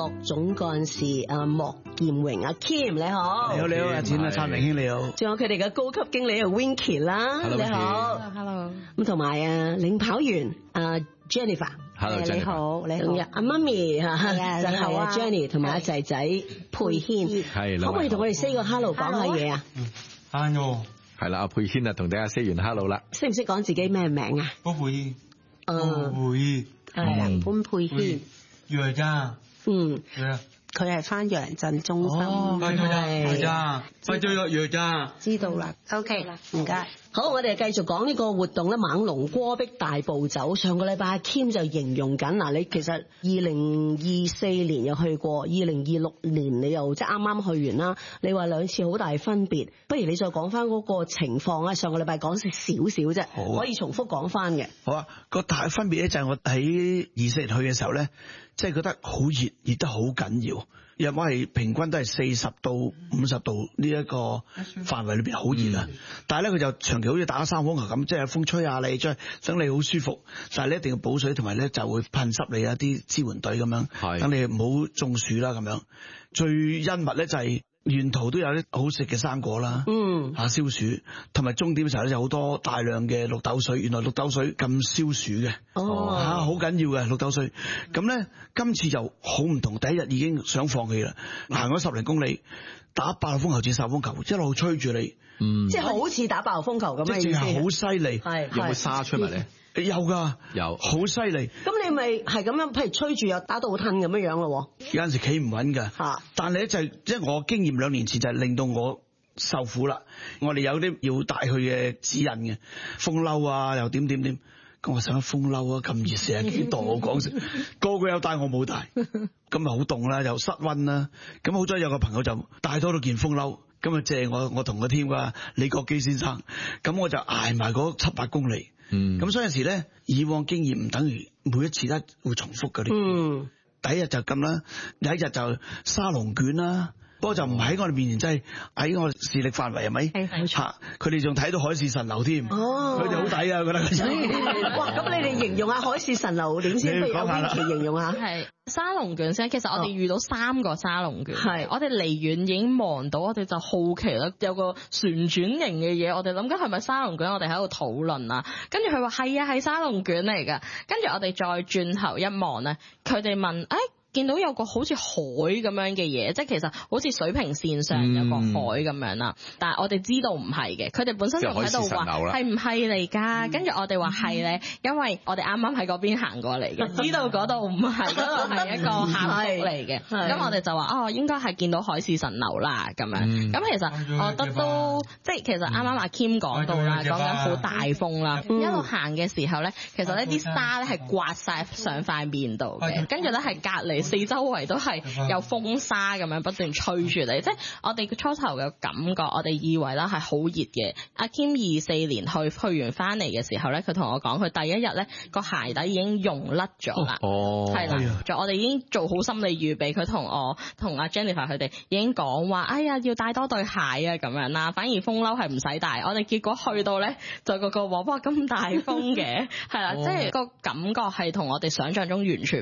樂總幹事莫劍榮阿 Kim 你好。 你好，你好，阿展啊，燦榮兄你好。 仲有佢哋嘅高級經理 Winky 啦， Hello, 你好 Hello。 咁同埋領跑員Jennifer。 Hello， 你好，你好。 阿媽咪就係阿 Jenny 同埋阿仔仔佩軒， 係可唔可以同我哋 say 個 hello 講下嘢啊 ？Hello。 係啦，阿佩軒啊，同大家 say 完 hello 啦。 識唔識講自己咩名啊？ 潘佩軒。 係啦，潘佩軒。 藥渣。係啊。 佢係翻陽鎮中心。 係啊，快咗藥渣。 知道啦 ，OK 啦，唔該。 好，我哋繼續講呢個活動咧，猛龍戈壁大步走。上個禮拜阿 Kim 就形容緊嗱，你其實2024年又去過，2026年你又即係啱啱去完啦。你話兩次好大分別，不如你再講翻嗰個情況啊。上個禮拜講少少啫，可以重複講翻嘅。 好啊，個大分別咧就係我喺24年去嘅時候咧，即係覺得好熱，熱得好緊要。日我係平均都係40到50度呢一個範圍裏邊好熱啊，但係咧佢就長期好似打三風球咁，即係風吹下你，等你好舒服。但係你一定要補水，同埋咧就會噴濕你一啲支援隊咁樣，等你唔好中暑啦咁樣。最恩物咧就係沿途都有啲好食嘅生果啦，消暑，同埋終點嘅時候咧就好多大量嘅綠豆水。原來綠豆水咁消暑嘅，好緊要嘅綠豆水。咁咧今次就好唔同，第一日已經想放棄啦，行咗10零公里，打8號風球至10號風球，一路吹住你， 即係好似打8號風球咁嘅意思。 即係好犀利， 有冇沙出嚟咧？ 有噶， 有， 好犀利。 咁你咪係咁樣，譬如吹住又打到褪咁樣咯。 有陣時企唔穩噶，但係咧就係即係我經驗2年前就係令到我受苦啦。我哋有啲要帶佢嘅指引嘅風褸啊，又點。咁我想風褸啊，咁熱成日幾度我講聲，個個有帶我冇帶，咁咪好凍啦，又室溫啦。咁好彩有個朋友就帶多咗件風褸，咁啊借我同個 team 噶李國基先生，咁我就捱埋嗰7-8公里。咁所以有時咧，以往經驗唔等於每一次都會重複嗰啲。第一日就咁啦，第一日就沙龍卷啦。不過就唔喺我哋面前，真係喺我視力範圍係咪？係嚇，佢哋仲睇到海市蜃樓添。佢哋好抵啊！覺得佢哋。 哇！咁你哋形容下海市蜃樓點先？不如阿 Winky 形容下。 係沙龍卷先。其實我哋遇到3個沙龍卷。係。我哋離遠已經望到，我哋就好奇啦。有個旋轉型嘅嘢，我哋諗緊係咪沙龍卷？我哋喺度討論啊。跟住佢話係啊，係沙龍卷嚟㗎。跟住我哋再轉頭一望咧，佢哋問見到有個好似海咁樣嘅嘢，即係其實好似水平線上有個海咁樣啦。但係我哋知道唔係嘅，佢哋本身就喺度話係唔係嚟㗎？跟住我哋話係咧，因為我哋啱啱喺嗰邊行過嚟嘅，知道嗰度唔係，嗰度係一個峽谷嚟嘅。咁我哋就話應該係見到海市蜃樓啦咁樣。咁其實我覺得都即係其實啱啱阿 Kim 講到啦，講緊好大風啦，一路行嘅時候咧，其實呢啲沙咧係刮晒上塊面度嘅，跟住咧係隔離。四周圍都係有風沙咁樣不斷吹住你，即係我哋初頭嘅感覺，我哋以為啦係好熱嘅。阿 Kim 24年去完翻嚟嘅時候咧，佢同我講，佢第一日咧個鞋底已經溶甩咗啦，係啦，我哋已經做好心理預備。佢同我同阿 Jennifer 佢哋已經講話，哎呀要帶多對鞋啊咁樣啦，反而風褸係唔使帶。我哋結果去到咧就個話哇咁大風嘅，係啦，即係個感覺係同我哋想象中完全